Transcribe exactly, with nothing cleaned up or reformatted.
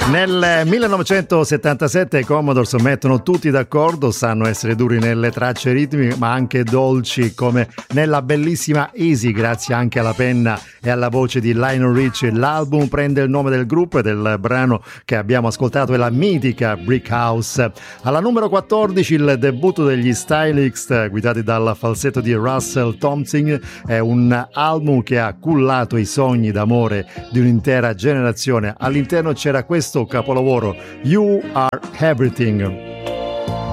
Nel millenovecentosettantasette i Commodores mettono tutti d'accordo, sanno essere duri nelle tracce ritmiche ma anche dolci, come nella bellissima Easy, grazie anche alla penna e alla voce di Lionel Richie. L'album prende il nome del gruppo e del brano che abbiamo ascoltato è la mitica Brick House. Alla numero quattordici il debutto degli Stylics, guidati dal falsetto di Russell Thompson, è un album che ha cullato i sogni d'amore di un'intera generazione. All'interno c'era questo capolavoro, You Are Everything.